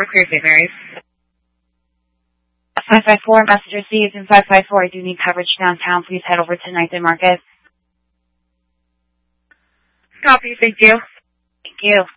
We're clear, St. Mary's. 554, messenger received, and 554, I do need coverage downtown. Please head over to 9th and Market. Copy, thank you. Thank you.